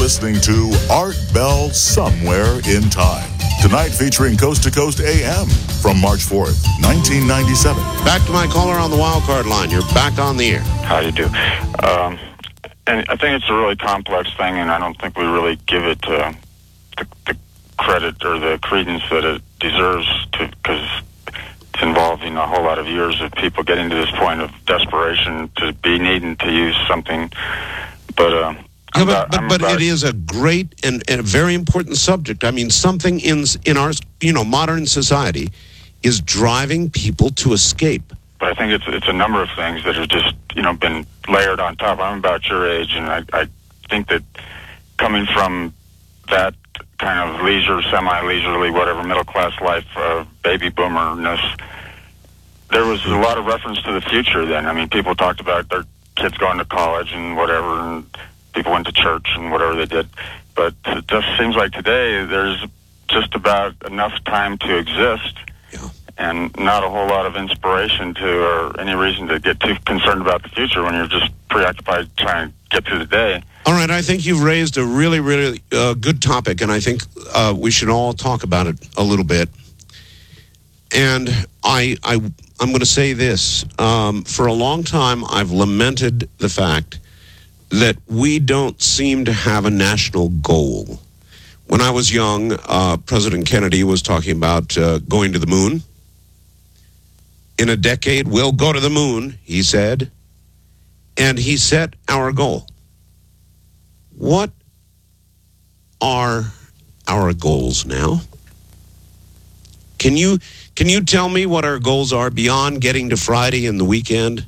listening to Art Bell Somewhere in Time. Tonight featuring Coast to Coast AM from March 4th, 1997. Back to my caller on the wild card line. You're back on the air. How do you do? And I think it's a really complex thing, and I don't think we really give it the credit or the credence that it deserves, because it's involving a whole lot of years of people getting to this point of desperation to be needing to use something. But it is a great and a very important subject. I mean, something in our modern society is driving people to escape. But I think it's a number of things that have just been layered on top. I'm about your age, and I think that coming from that kind of leisure, semi-leisurely, whatever, middle-class life, baby boomerness, there was a lot of reference to the future then. I mean, people talked about their kids going to college and whatever, and people went to church and whatever they did. But it just seems like today there's just about enough time to exist, and not a whole lot of inspiration or any reason to get too concerned about the future when you're just preoccupied trying to get through the day. All right, I think you've raised a really, really good topic, and I think we should all talk about it a little bit. And I'm going to say this. For a long time, I've lamented the fact that we don't seem to have a national goal. When I was young, President Kennedy was talking about going to the moon. In a decade, we'll go to the moon, he said. And he set our goal. What are our goals now? Can you tell me what our goals are beyond getting to Friday and the weekend?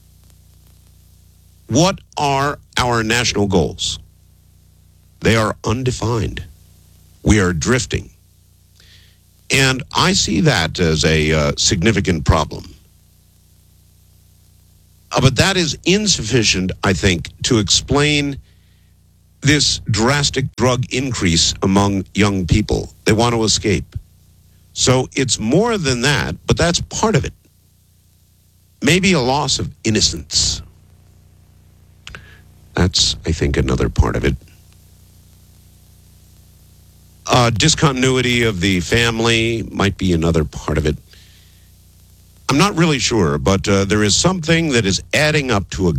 What are our national goals? They are undefined. We are drifting. And I see that as a significant problem. But that is insufficient, I think, to explain this drastic drug increase among young people. They want to escape. So it's more than that, but that's part of it. Maybe a loss of innocence. That's, I think, another part of it. Discontinuity of the family might be another part of it. I'm not really sure, but there is something that is adding up to a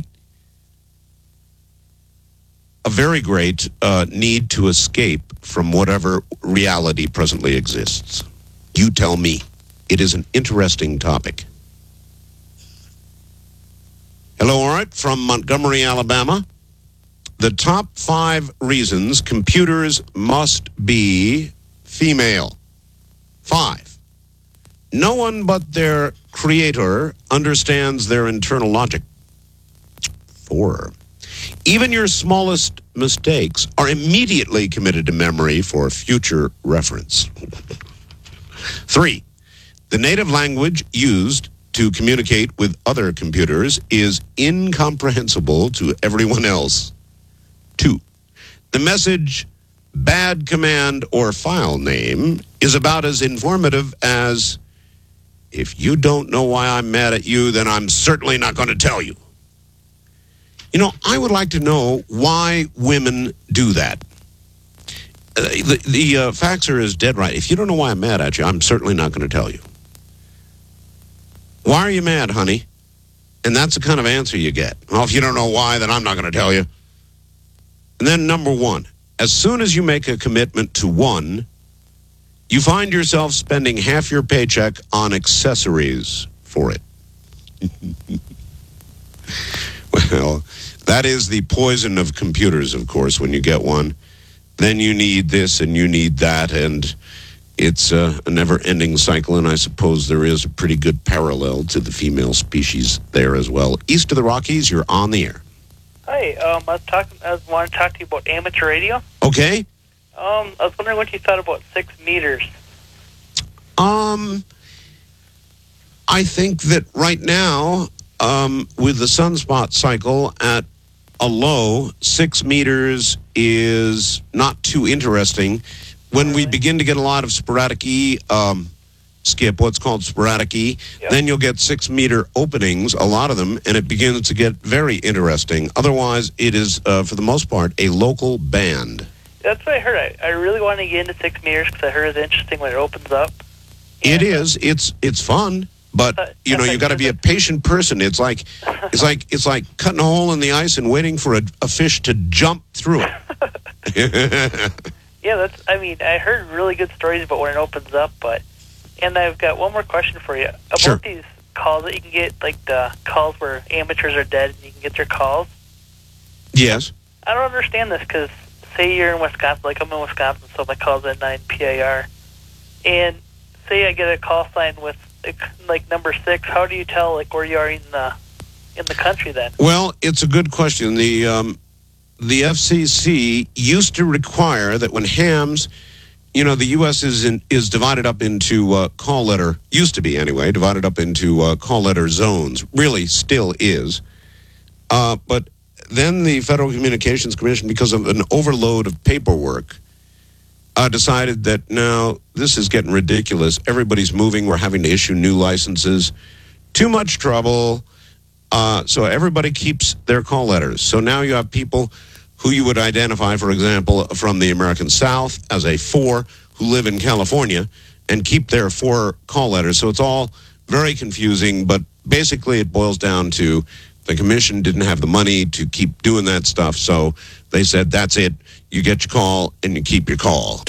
very great need to escape from whatever reality presently exists. You tell me. It is an interesting topic. Hello, Art, from Montgomery, Alabama. The top 5 reasons computers must be female. 5. No one but their creator understands their internal logic. 4. Even your smallest mistakes are immediately committed to memory for future reference. 3. The native language used to communicate with other computers is incomprehensible to everyone else. 2. The message, bad command or file name, is about as informative as, if you don't know why I'm mad at you, then I'm certainly not going to tell you. I would like to know why women do that. The faxer is dead right. If you don't know why I'm mad at you, I'm certainly not going to tell you. Why are you mad, honey? And that's the kind of answer you get. Well, if you don't know why, then I'm not going to tell you. And then number 1, as soon as you make a commitment to one, you find yourself spending half your paycheck on accessories for it. Well, that is the poison of computers, of course, when you get one. Then you need this and you need that, and it's a never-ending cycle, and I suppose there is a pretty good parallel to the female species there as well. East of the Rockies, you're on the air. Hi, I wanted to talk to you about amateur radio. Okay. I was wondering what you thought about 6 meters. I think that right now, with the sunspot cycle at a low, 6 meters is not too interesting. When we begin to get a lot of sporadic Skip, what's called sporadic E. Yep. Then you'll get 6-meter openings, a lot of them, and it begins to get very interesting. Otherwise, it is, for the most part, a local band. That's what I heard. I really want to get into 6 meters because I heard it's interesting when it opens up. It is. It's fun, but you know, you got to be a patient person. It's like cutting a hole in the ice and waiting for a fish to jump through it. Yeah, I heard really good stories about when it opens up, and I've got one more question for you about Sure. these calls that you can get, like the calls where amateurs are dead and you can get their calls. Yes. I don't understand this because say you're in Wisconsin, like I'm in Wisconsin, so my call's at 9 PIR, and say I get a call sign with like number 6. How do you tell like where you are in the country then? Well, it's a good question. The FCC used to require that when hams, you know, the U.S. is divided up into call letter, used to be anyway, divided up into call letter zones, really still is. But then the Federal Communications Commission, because of an overload of paperwork, decided that, no, this is getting ridiculous. Everybody's moving. We're having to issue new licenses. Too much trouble. So everybody keeps their call letters. So now you have people who you would identify, for example, from the American South as a 4 who live in California and keep their 4 call letters. So it's all very confusing, but basically it boils down to the commission didn't have the money to keep doing that stuff. So they said, that's it. You get your call and you keep your call.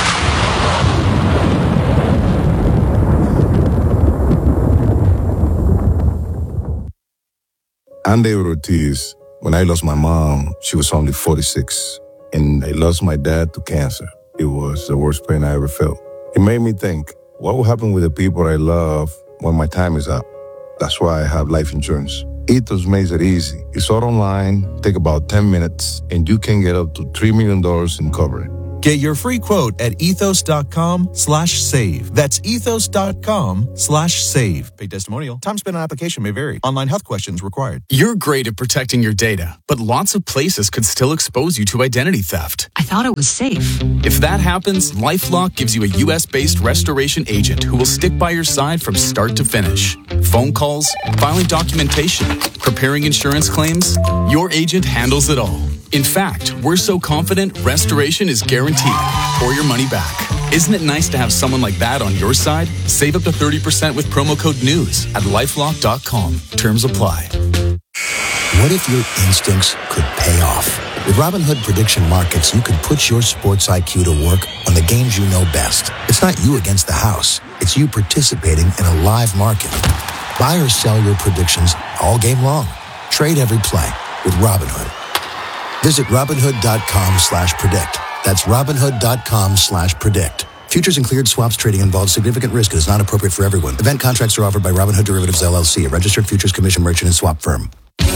I'm David Ortiz. When I lost my mom, she was only 46, and I lost my dad to cancer. It was the worst pain I ever felt. It made me think, what will happen with the people I love when my time is up? That's why I have life insurance. Ethos makes it easy. It's all online, take about 10 minutes, and you can get up to $3 million in coverage. Get your free quote at ethos.com/save. That's ethos.com/save. Paid testimonial. Time spent on application may vary. Online health questions required. You're great at protecting your data, but lots of places could still expose you to identity theft. I thought it was safe. If that happens, LifeLock gives you a U.S.-based restoration agent who will stick by your side from start to finish. Phone calls, filing documentation, preparing insurance claims, your agent handles it all. In fact, we're so confident restoration is guaranteed or your money back. Isn't it nice to have someone like that on your side? Save up to 30% with promo code NEWS at LifeLock.com. Terms apply. What if your instincts could pay off? With Robinhood Prediction Markets, you could put your sports IQ to work on the games you know best. It's not you against the house. It's you participating in a live market. Buy or sell your predictions all game long. Trade every play with Robinhood. Visit Robinhood.com/predict. That's Robinhood.com/predict. Futures and cleared swaps trading involves significant risk and is not appropriate for everyone. Event contracts are offered by Robinhood Derivatives LLC, a registered futures commission merchant and swap firm.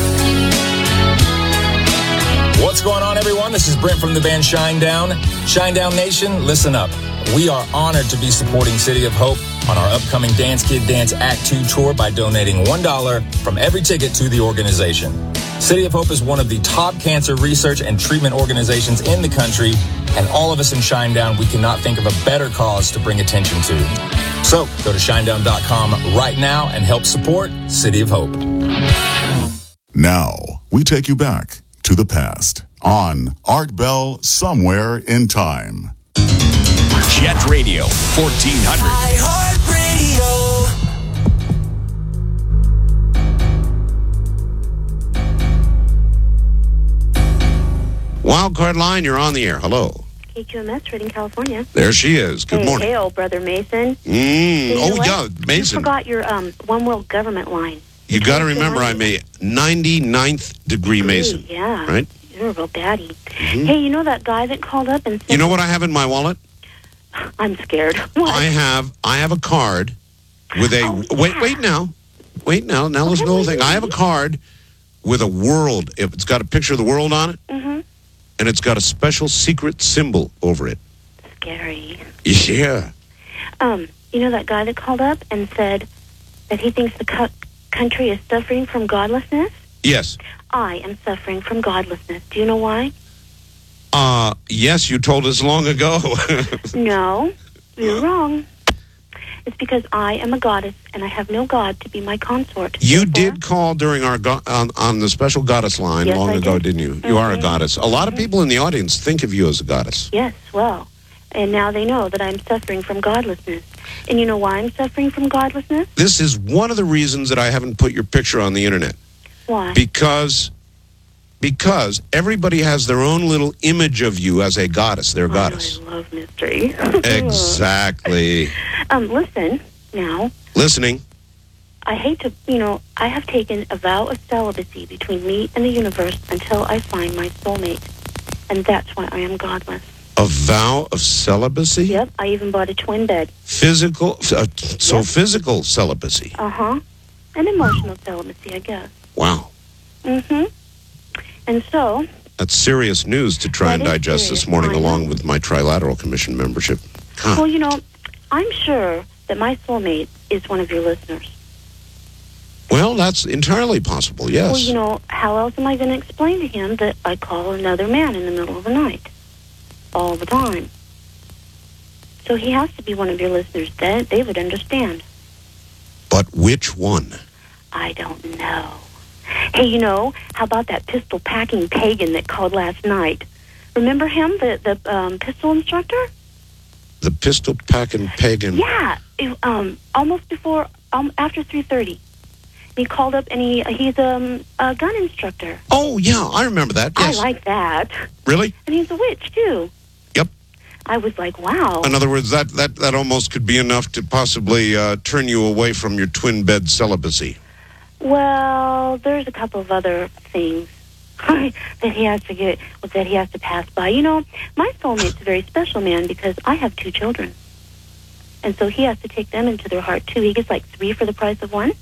What's going on, everyone? This is Brent from the band Shinedown. Shinedown Nation, listen up. We are honored to be supporting City of Hope on our upcoming Dance Kid Dance Act 2 tour by donating $1 from every ticket to the organization. City of Hope is one of the top cancer research and treatment organizations in the country, and all of us in Shinedown, we cannot think of a better cause to bring attention to. So go to shinedown.com right now and help support City of Hope. Now, we take you back to the past on Art Bell Somewhere in Time. Jet Radio 1400. Wildcard line, you're on the air. Hello. KQMS, Redding, California. There she is. Good morning. Hey, old brother Mason. Yeah, Mason. You forgot your One World Government line. You got to remember, I'm a 99th degree Mason. Yeah. Right? You're a real baddie. Mm-hmm. Hey, you know that guy that called up and said... You know what I have in my wallet? I'm scared. What? I have a card with a... Oh, yeah. Wait now. Now listen to the whole thing. I have a card with a world. It's got a picture of the world on it. Mm-hmm. And it's got a special secret symbol over it. Scary. Yeah. You know that guy that called up and said that he thinks the country is suffering from godlessness? Yes. I am suffering from godlessness. Do you know why? Yes, you told us long ago. No, you're wrong. It's because I am a goddess, and I have no god to be my consort. You did call during our on the special goddess line Yes, long I ago, did. didn't you? You are a Mhm. goddess. A lot of people in the audience think of you as a goddess. Yes, well, and now they know that I'm suffering from godlessness. And you know why I'm suffering from godlessness? This is one of the reasons that I haven't put your picture on the internet. Why? Because everybody has their own little image of you as a goddess, their goddess. I love mystery. Exactly. Listen, now, Listening. I hate to, I have taken a vow of celibacy between me and the universe until I find my soulmate. And that's why I am godless. A vow of celibacy? Yep, I even bought a twin bed. Physical, physical celibacy. Uh-huh. And emotional celibacy, I guess. Wow. Mm-hmm. And so... That's serious news to try and That is digest serious, this morning I know. along with my Trilateral Commission membership. Huh. Well, I'm sure that my soulmate is one of your listeners. Well, that's entirely possible, yes. Well, how else am I going to explain to him that I call another man in the middle of the night? All the time. So he has to be one of your listeners. They would understand. But which one? I don't know. Hey, how about that pistol-packing pagan that called last night? Remember him, the pistol instructor? The pistol-packing pagan? Yeah, almost before, after 3:30. He called up, and he's a gun instructor. Oh, yeah, I remember that, yes. I like that. Really? And he's a witch, too. Yep. I was like, wow. In other words, that almost could be enough to possibly turn you away from your twin bed celibacy. Well, there's a couple of other things that he has to pass by. My soulmate's a very special man because I have 2 children. And so he has to take them into their heart, too. He gets like 3 for the price of 1.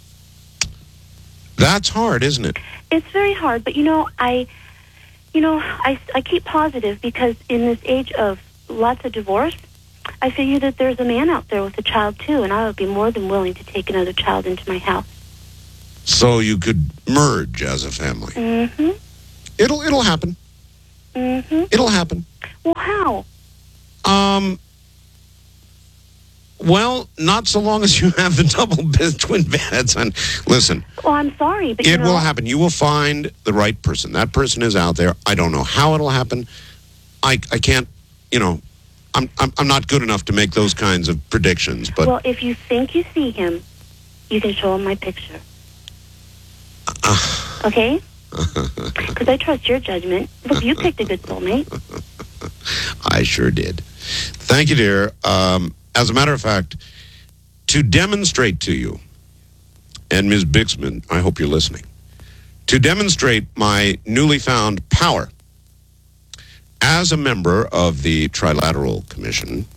That's hard, isn't it? It's very hard, but I keep positive because in this age of lots of divorce, I figure that there's a man out there with a child, too, and I would be more than willing to take another child into my house. So you could merge as a family. Mm-hmm. It'll happen. Mm-hmm. It'll happen. Well, how? Well, not so long as you have the twin beds. And listen. Well, I'm sorry, but it will happen. You will find the right person. That person is out there. I don't know how it'll happen. I can't. I'm not good enough to make those kinds of predictions. But well, if you think you see him, you can show him my picture. Okay? Because I trust your judgment. Look, you picked a good soulmate. I sure did. Thank you, dear. As a matter of fact, to demonstrate to you, and Ms. Bixman, I hope you're listening, to demonstrate my newly found power as a member of the Trilateral Commission,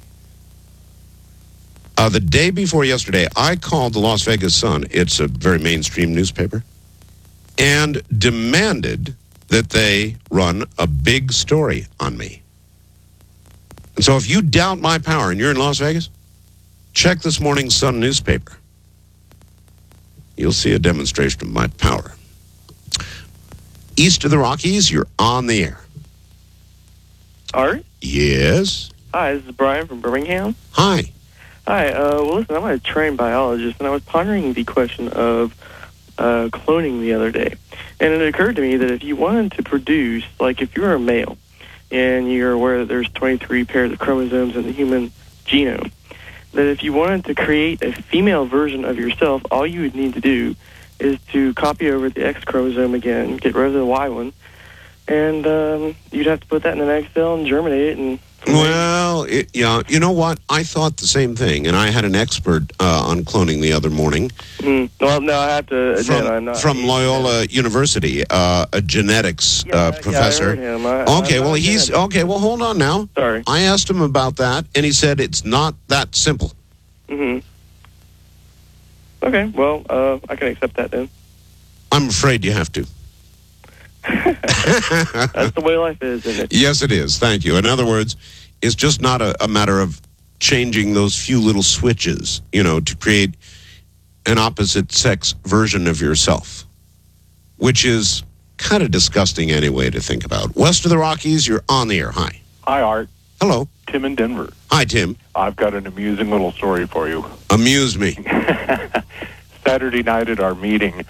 the day before yesterday, I called the Las Vegas Sun, it's a very mainstream newspaper, and demanded that they run a big story on me. And so if you doubt my power and you're in Las Vegas, check this morning's Sun newspaper. You'll see a demonstration of my power. East of the Rockies, you're on the air. Art? Yes? Hi, this is Brian from Birmingham. Hi. Hi, well, listen, I'm a trained biologist, and I was pondering the question of cloning the other day. And it occurred to me that if you wanted to produce, like if you're a male, and you're aware that there's 23 pairs of chromosomes in the human genome, that if you wanted to create a female version of yourself, all you would need to do is to copy over the X chromosome again, get rid of the Y one, and you'd have to put that in an egg cell and germinate it. And well, you know what? I thought the same thing, and I had an expert on cloning the other morning. Well, no, I have to admit, I'm not. From Loyola University, a genetics professor. Yeah, I heard him. He's okay. Well, hold on now. Sorry. I asked him about that, and he said it's not that simple. Mm-hmm. Okay, well, I can accept that then. I'm afraid you have to. That's the way life is, isn't it? Yes, it is. Thank you. In other words, it's just not a matter of changing those few little switches, to create an opposite sex version of yourself, which is kind of disgusting anyway to think about. West of the Rockies, you're on the air. Hi. Hi, Art. Hello. Tim in Denver. Hi, Tim. I've got an amusing little story for you. Amuse me. Saturday night at our meeting,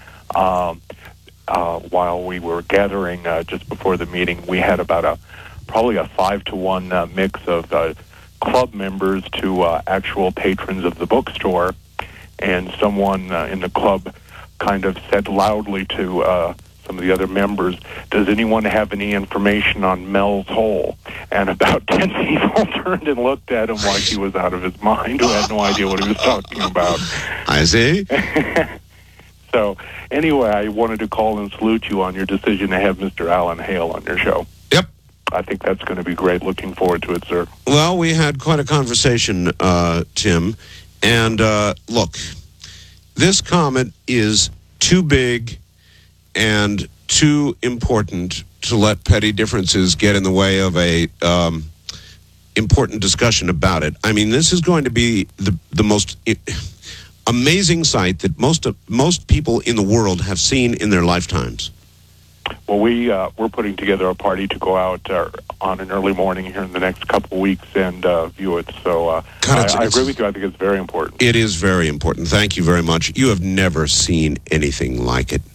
while we were gathering just before the meeting, we had about probably a 5-to-1 mix of club members to actual patrons of the bookstore, and someone in the club kind of said loudly to some of the other members, "Does anyone have any information on Mel's Hole?" And about 10 people turned and looked at him like he was out of his mind, who had no idea what he was talking about. I see. So, anyway, I wanted to call and salute you on your decision to have Mr. Alan Hale on your show. Yep. I think that's going to be great. Looking forward to it, sir. Well, we had quite a conversation, Tim. And, look, this comet is too big and too important to let petty differences get in the way of a important discussion about it. I mean, this is going to be the most amazing sight that most people in the world have seen in their lifetimes. Well, we're putting together a party to go out on an early morning here in the next couple of weeks and view it. So I agree with you. I think it's very important. It is very important. Thank you very much. You have never seen anything like it.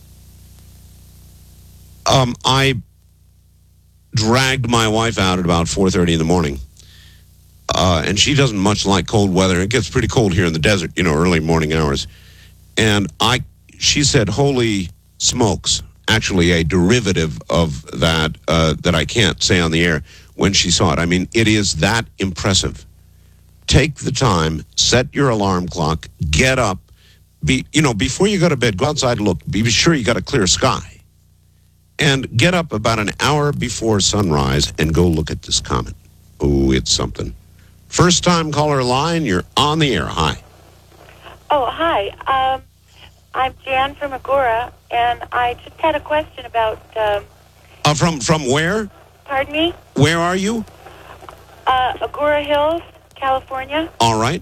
I dragged my wife out at about 4:30 in the morning, and she doesn't much like cold weather. It gets pretty cold here in the desert, early morning hours. And she said, "Holy smokes," actually a derivative of that that I can't say on the air when she saw it. I mean, it is that impressive. Take the time, set your alarm clock, get up, before you go to bed, go outside and look. Be sure you got a clear sky. And get up about an hour before sunrise and go look at this comet. Oh, it's something. First time caller line, you're on the air. Hi. Oh, hi. I'm Jan from Agora, and I just had a question about... From where? Pardon me? Where are you? Agora Hills, California. All right.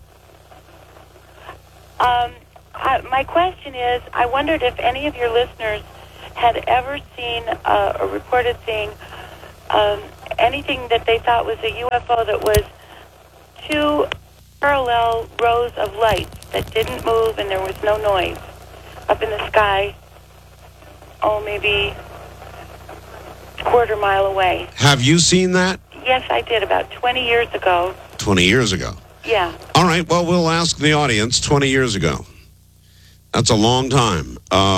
My question is, I wondered if any of your listeners had ever seen or reported seeing anything that they thought was a UFO that was two parallel rows of lights that didn't move and there was no noise up in the sky, maybe a quarter mile away. Have you seen that? Yes, I did, about 20 years ago. 20 years ago? Yeah. All right, well, we'll ask the audience 20 years ago. That's a long time.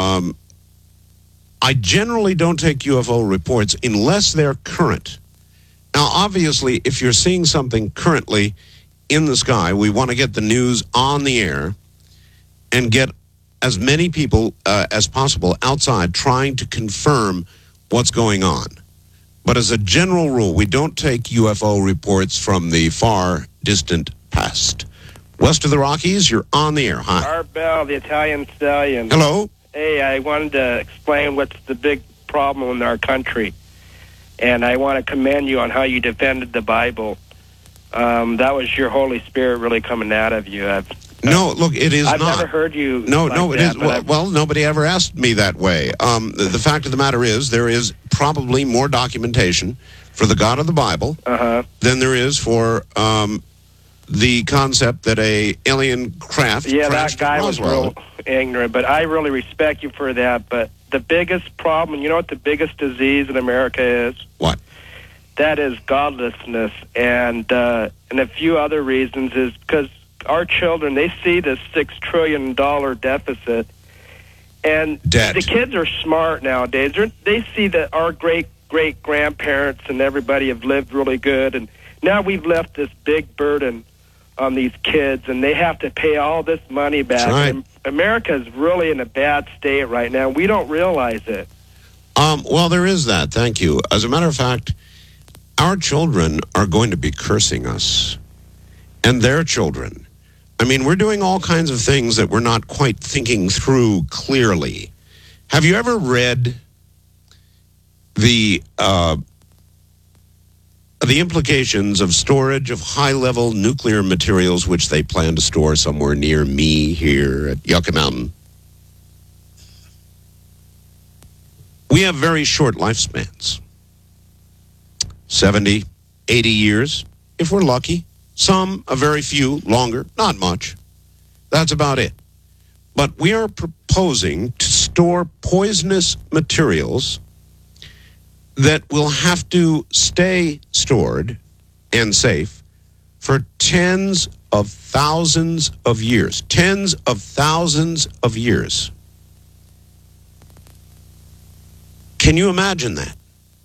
I generally don't take UFO reports unless they're current. Now, obviously, if you're seeing something currently in the sky, we want to get the news on the air and get as many people as possible outside trying to confirm what's going on. But as a general rule, we don't take UFO reports from the far distant past. West of the Rockies, you're on the air. Hi. Art Bell, the Italian Stallion. Hello. Hey, I wanted to explain what's the big problem in our country. And I want to commend you on how you defended the Bible. That was your Holy Spirit really coming out of you. No, look, it is I've not. I've never heard you. No, like no, it that, is. Well, nobody ever asked me that way. The fact of the matter is, there is probably more documentation for the God of the Bible than there is for the concept that a alien craft. Yeah, that crashed guy at was Roswell. real ignorant, but I really respect you for that. But the biggest problem, you know what the biggest disease in America is? What? That is godlessness, and a few other reasons is because our children, they see this $6 trillion deficit, and Debt. The kids are smart nowadays. They see that our great-great-grandparents and everybody have lived really good, and now we've left this big burden on these kids, and they have to pay all this money back. Right. And America is really in a bad state right now. We don't realize it. Well, there is that. Thank you. As a matter of fact, our children are going to be cursing us, and their children. I mean, we're doing all kinds of things that we're not quite thinking through clearly. Have you ever read the implications of storage of high-level nuclear materials, which they plan to store somewhere near me here at Yucca Mountain? We have very short lifespans. 70, 80 years. if we're lucky. Some, a very few, longer, not much. That's about it. But we are proposing to store poisonous materials that will have to stay stored and safe for tens of thousands of years. Tens of thousands of years. Can you imagine that?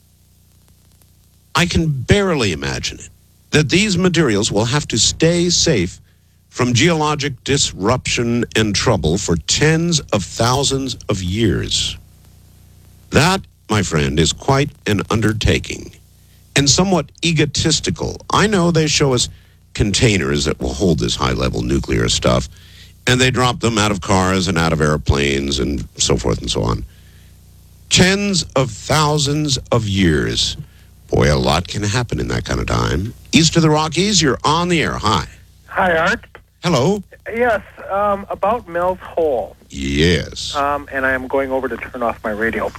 I can barely imagine it. That these materials will have to stay safe from geologic disruption and trouble for tens of thousands of years. That, my friend, is quite an undertaking and somewhat egotistical. I know they show us containers that will hold this high-level nuclear stuff, and they drop them out of cars and out of airplanes and so forth and so on. Tens of thousands of years. Boy, a lot can happen in that kind of time. East of the Rockies, you're on the air. Hi. Hi, Art. Hello. Yes, about Mel's Hole. Yes. And I am going over to turn off my radio.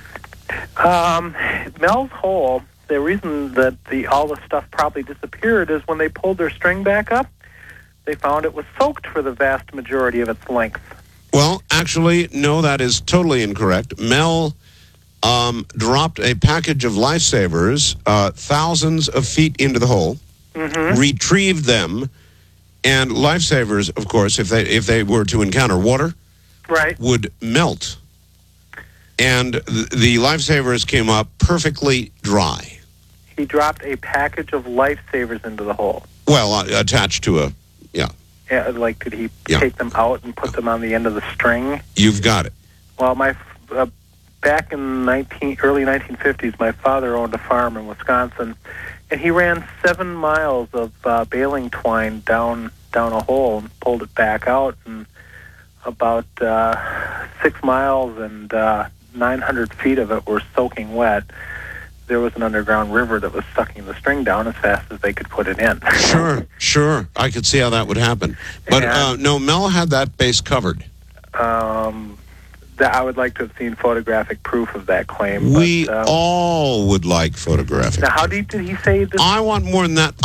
Mel's Hole, the reason that all the stuff probably disappeared is when they pulled their string back up, they found it was soaked for the vast majority of its length. Well, actually, no, that is totally incorrect. Mel dropped a package of lifesavers thousands of feet into the hole, retrieved them, and lifesavers, of course, if they were to encounter water, would melt. And the lifesavers came up perfectly dry. He dropped a package of lifesavers into the hole. Well, attached to a, Yeah, like could he take them out and put them on the end of the string? You've got it. Well, back in early 1950s, my father owned a farm in Wisconsin, and he ran 7 miles of baling twine down a hole and pulled it back out, and about 6 miles and 900 feet of it were soaking wet. There was an underground river that was sucking the string down as fast as they could put it in. Sure. I could see how that would happen. But no, Mel had that base covered. I would like to have seen photographic proof of that claim. We all would like photographic. Now, how deep did he say this? I want more than that.